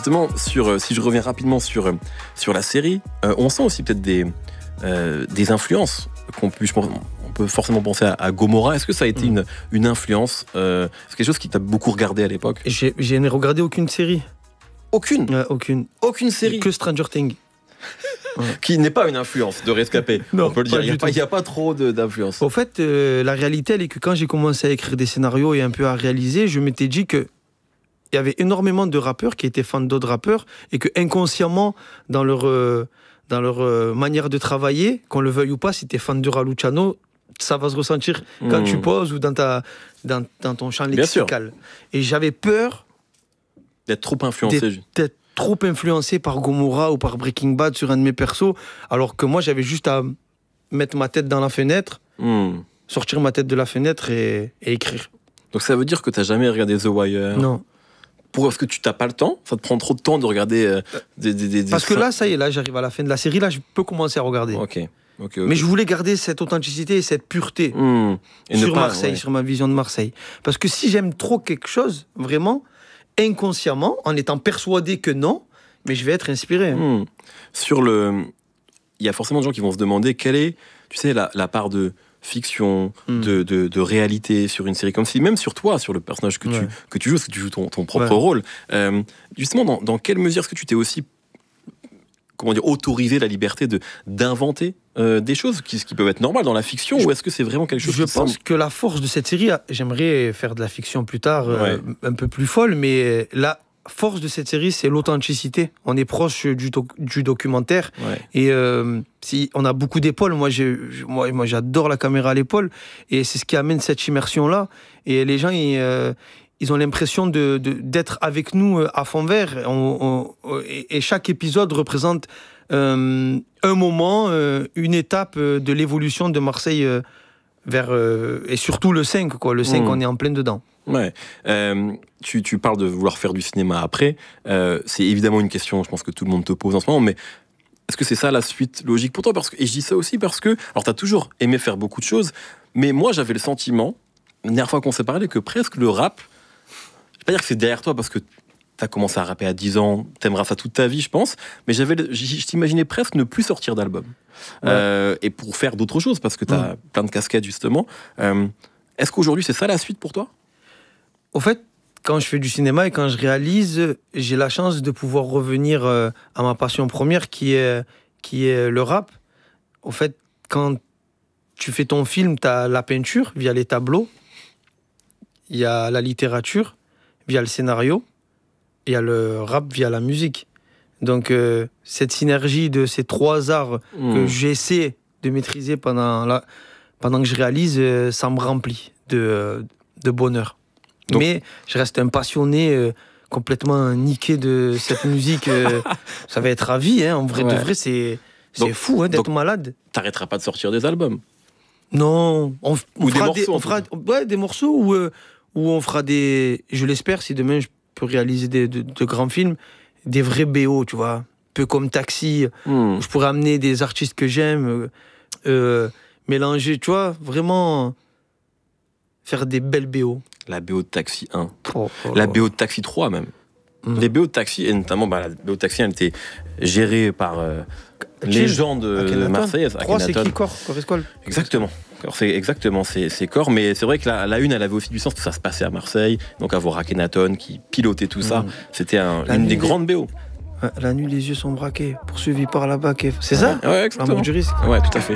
justement, si je reviens rapidement sur la série, on sent aussi peut-être des influences on peut forcément penser à Gomorrah. Est-ce que ça a été une influence c'est quelque chose qui t'a beaucoup regardé à l'époque? J'ai regardé aucune série. Aucune? Aucune. Aucune série? Que Stranger Things. Qui n'est pas une influence de Rescapé. Non, on peut le dire, il n'y a pas trop d'influence. Au fait, la réalité, elle est que quand j'ai commencé à écrire des scénarios et un peu à réaliser, je m'étais dit que il y avait énormément de rappeurs qui étaient fans d'autres rappeurs et que inconsciemment, dans leur manière de travailler, qu'on le veuille ou pas, si tu es fan de Raluciano, ça va se ressentir quand tu poses ou dans ton champ lexical. Et j'avais peur d'être trop influencé. D'être trop influencé par Gomorrah ou par Breaking Bad sur un de mes persos, alors que moi j'avais juste à mettre ma tête dans la fenêtre, sortir ma tête de la fenêtre et écrire. Donc ça veut dire que tu n'as jamais regardé The Wire? Non. Parce que tu n'as pas le temps? Ça te prend trop de temps de regarder des Parce que là, ça y est, là j'arrive à la fin de la série, là je peux commencer à regarder. Ok. Mais je voulais garder cette authenticité et cette pureté sur Marseille, sur ma vision de Marseille. Parce que si j'aime trop quelque chose, vraiment, inconsciemment, en étant persuadé que non, mais je vais être inspiré. Il y a forcément des gens qui vont se demander quelle est, tu sais, la part de fiction, de réalité sur une série comme ci, même sur toi, sur le personnage que tu joues, parce que tu joues ton propre rôle. Justement, dans quelle mesure est-ce que tu t'es aussi autorisé la liberté d'inventer des choses qui peuvent être normales dans la fiction, ou est-ce que c'est vraiment quelque chose Je pense que la force de cette série, j'aimerais faire de la fiction plus tard, un peu plus folle, mais la force de cette série, c'est l'authenticité. On est proche du documentaire, et si on a beaucoup d'épaules, moi j'adore la caméra à l'épaule, et c'est ce qui amène cette immersion-là, et les gens, ils ont l'impression d'être avec nous à fond vert. Et chaque épisode représente un moment, une étape de l'évolution de Marseille vers... et surtout le 5, quoi. Le 5, on est en plein dedans. Ouais. Tu parles de vouloir faire du cinéma après. C'est évidemment une question, je pense que tout le monde te pose en ce moment, mais est-ce que c'est ça la suite logique pour toi? Et je dis ça aussi parce que... Alors, tu as toujours aimé faire beaucoup de choses, mais moi, j'avais le sentiment, la dernière fois qu'on s'est parlé, que presque le rap... Je ne vais pas dire que c'est derrière toi parce que tu as commencé à rapper à 10 ans, tu aimeras ça toute ta vie, je pense, mais je t'imaginais presque ne plus sortir d'album. Et pour faire d'autres choses, parce que tu as plein de casquettes, justement. Est-ce qu'aujourd'hui, c'est ça la suite pour toi? Au fait, quand je fais du cinéma et quand je réalise, j'ai la chance de pouvoir revenir à ma passion première qui est le rap. Au fait, quand tu fais ton film, tu as la peinture via les tableaux, il y a la littérature via le scénario, et il y a le rap via la musique. Donc cette synergie de ces trois arts que j'essaie de maîtriser pendant que je réalise, ça me remplit de bonheur. Donc, mais je reste un passionné complètement niqué de cette musique. Ça va être à vie, hein. En vrai de vrai, c'est fou d'être malade. T'arrêteras pas de sortir des albums? Non. On fera des morceaux où on fera des... Je l'espère, si demain je peux réaliser de grands films, des vrais BO, tu vois. Un peu comme Taxi, où je pourrais amener des artistes que j'aime, mélanger, tu vois, vraiment faire des belles BO. La BO de Taxi 1. La BO de Taxi 3 même. Les BO de Taxi, et notamment la BO de Taxi, elle était gérée par légende marseillaise. 3, c'est qui? Corps Escole. Exactement. C'est Corps, mais c'est vrai que la une, elle avait aussi du sens, parce que ça se passait à Marseille, donc avoir Akhenaton qui pilotait tout ça, c'était une des grandes BO. La nuit, les yeux sont braqués, poursuivis par la BAC. C'est ça? Ouais, exactement. L'amour du risque. Ouais, tout à fait.